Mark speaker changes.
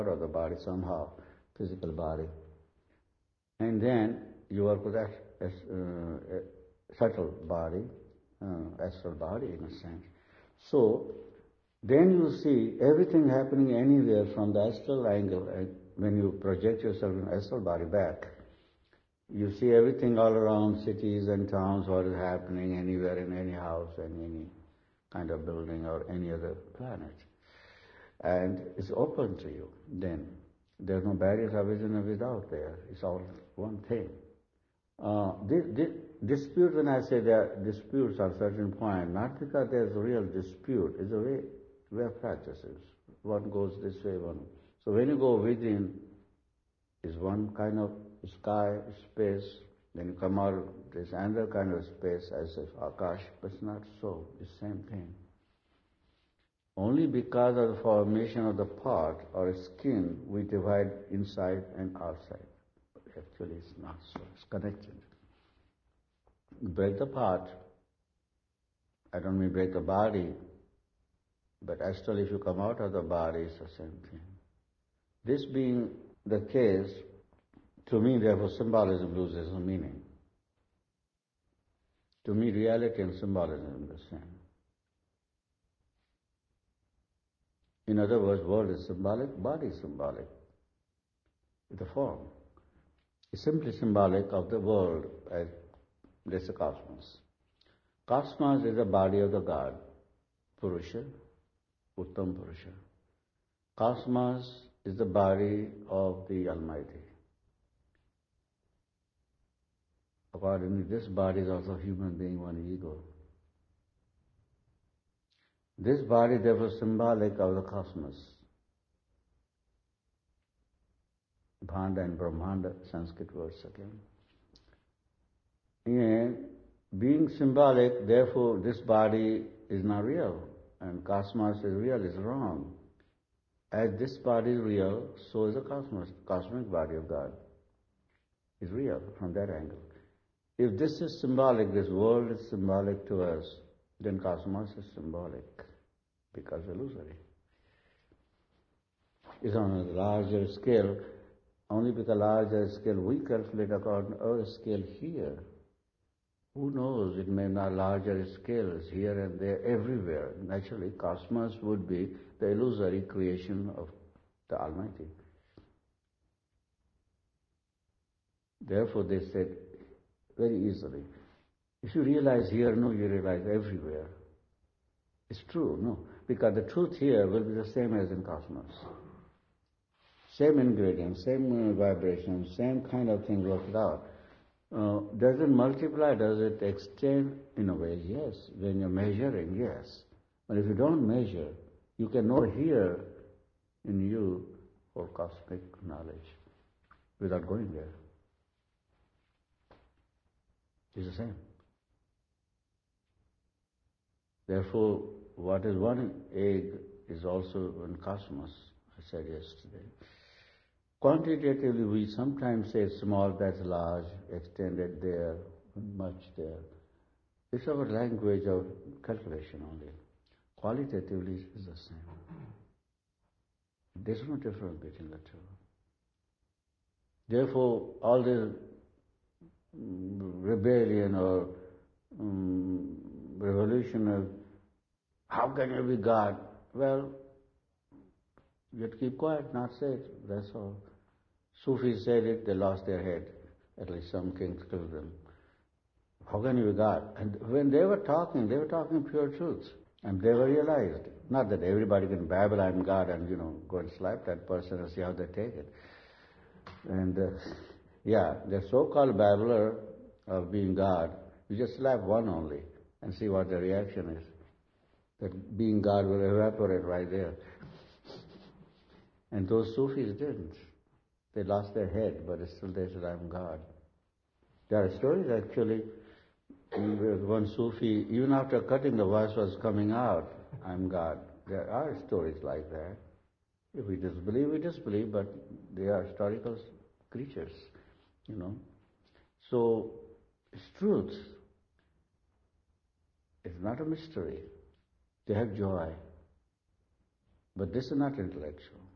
Speaker 1: of the body somehow, physical body. And then you work with that subtle body, astral body in a sense. So then you see everything happening anywhere from the astral angle, and when you project yourself in astral body back, you see everything all around, cities and towns, what is happening anywhere in any house and any kind of building or any other planet. And it's open to you then. There's no barriers of within or without there. It's all one thing. Dispute, when I say there are disputes at a certain point, not because there's a real dispute, it's a way of practices. One goes this way, one. So when you go within, is one kind of sky, space, then you come out, there's another kind of space as if Akash, but it's not so, it's the same thing. Only because of the formation of the part or skin, we divide inside and outside. But actually it's not so, it's connected. You break the part, I don't mean break the body, but actually if you come out of the body, it's the same thing. This being the case, to me, therefore, symbolism loses meaning. To me, reality and symbolism are the same. In other words, world is symbolic, body is symbolic. The form is simply symbolic of the world as this is a cosmos. Cosmos is the body of the God, Purusha, Uttam Purusha. Cosmos is the body of the Almighty. Accordingly, this body is also a human being, one ego. This body, therefore, symbolic of the cosmos. Bhanda and Brahmanda, Sanskrit words again. And being symbolic, therefore, this body is not real, and cosmos is real, is wrong. As this body is real, so is the cosmos, cosmic body of God is real from that angle. If this is symbolic, this world is symbolic to us, then cosmos is symbolic, because illusory. It's on a larger scale, only because larger scale we calculate according to our scale here. Who knows, it may not larger scales here and there, everywhere. Naturally, cosmos would be the illusory creation of the Almighty. Therefore, they said very easily, if you realize here, no, you realize everywhere. It's true, no, because the truth here will be the same as in cosmos. Same ingredients, same vibration, same kind of thing worked out. Does it multiply? Does it extend? In a way, yes. When you're measuring, yes. But if you don't measure, you can know here in you for cosmic knowledge without going there. It's the same. Therefore, what is one egg is also one cosmos, I said yesterday. Quantitatively, we sometimes say small, that's large, extended there, much there. It's our language of calculation only. Qualitatively, it's the same. There's no difference between the two. Therefore, all this rebellion or revolution of how can you be God? Well, you have to keep quiet, not say it, that's all. Sufis said it, they lost their head. At least some kings killed them. How can you be God? And when they were talking pure truth. And they were realized. Not that everybody can babble, I'm God, and go and slap that person and see how they take it. And the so-called babbler of being God, you just slap one only and see what the reaction is. That being God will evaporate right there. And those Sufis didn't. They lost their head, but still they said, I'm God. There are stories actually, one Sufi, even after cutting, the voice was coming out, I'm God. There are stories like that. If we disbelieve, we disbelieve, but they are historical creatures, So, it's truth. It's not a mystery. They have joy. But this is not intellectual.